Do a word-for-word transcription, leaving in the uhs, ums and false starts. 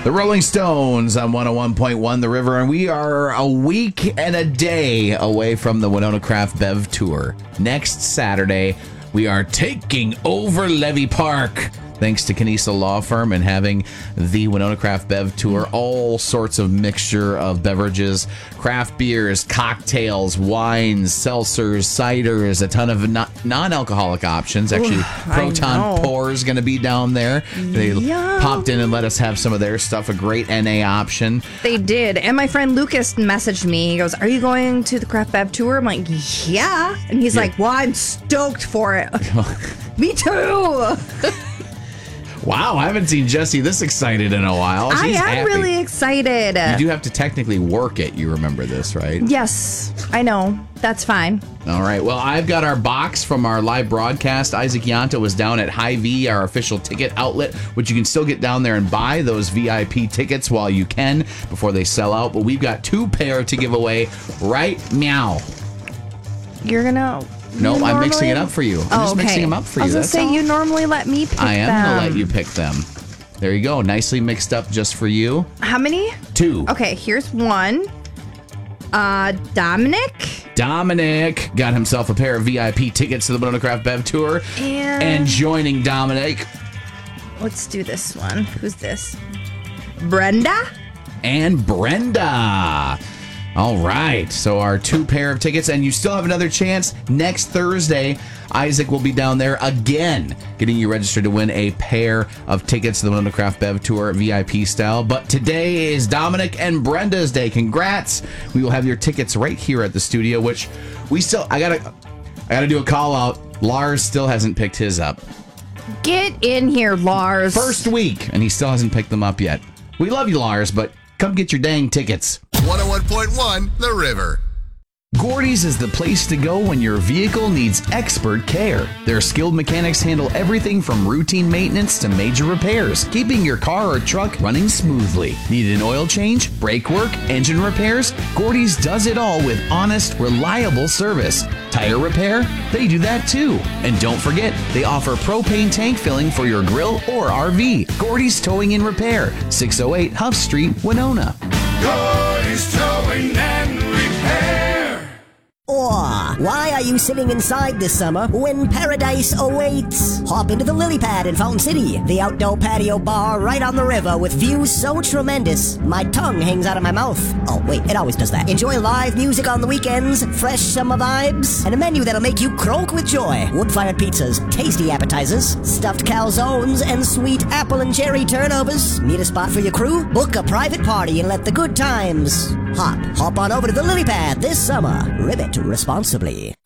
The Rolling Stones on one oh one point one The River, and we are a week and a day away from the Winona Craft Bev Tour. Next Saturday, we are taking over Levy Park. Thanks to Canisa Law Firm and having the Winona Craft Bev Tour, all sorts of mixture of beverages, craft beers, cocktails, wines, seltzers, ciders, a ton of non- non-alcoholic options. Actually, Ooh, Proton Pour is going to be down there. They Yum. popped in and let us have some of their stuff, a great N A option. They did. And my friend Lucas messaged me. He goes, are you going to the Craft Bev Tour? I'm like, yeah. And he's Yeah. like, well, I'm stoked for it. Me too. Wow, I haven't seen Jesse this excited in a while. I She's am happy. really excited. You do have to technically work it. You remember this, right? Yes, I know. That's fine. All right. Well, I've got our box from our live broadcast. Isaac Yanta was down at Hy-Vee, our official ticket outlet, which you can still get down there and buy those V I P tickets while you can before they sell out. But we've got two pair to give away right meow. You're going to... No, you I'm normally... mixing it up for you. I'm oh, just okay. mixing them up for you. I was going to That's say, all. you normally let me pick them. I am going to let you pick them. There you go. Nicely mixed up just for you. How many? Two. Okay, here's one. Uh, Dominic. Dominic got himself a pair of V I P tickets to the Winona Craft Bev Tour. And... And joining Dominic. Let's do this one. Who's this? Brenda? And Brenda. All right. So our two pair of tickets, and you still have another chance next Thursday. Isaac will be down there again, getting you registered to win a pair of tickets to the Winona Craft Bev Tour V I P style. But today is Dominic and Brenda's day. Congrats. We will have your tickets right here at the studio, which we still, I gotta, I gotta do a call out. Lars still hasn't picked his up. Get in here, Lars. First week, and he still hasn't picked them up yet. We love you, Lars, but come get your dang tickets. one oh one point one The River. Gordy's is the place to go when your vehicle needs expert care. Their skilled mechanics handle everything from routine maintenance to major repairs, keeping your car or truck running smoothly. Need an oil change, brake work, engine repairs? Gordy's does it all with honest, reliable service. Tire repair? They do that too. And don't forget, they offer propane tank filling for your grill or R V. Gordy's Towing and Repair, six oh eight Huff Street, Winona. Gordy's Towing and Repair. Or, why are you sitting inside this summer when paradise awaits? Hop into the Lily Pad in Fountain City, the outdoor patio bar right on the river with views so tremendous, my tongue hangs out of my mouth. Oh, wait, it always does that. Enjoy live music on the weekends, fresh summer vibes, and a menu that'll make you croak with joy. Wood-fired pizzas, tasty appetizers, stuffed calzones, and sweet apple and cherry turnovers. Need a spot for your crew? Book a private party and let the good times hop. Hop on over to the Lily Pad this summer. Ribbit responsibly.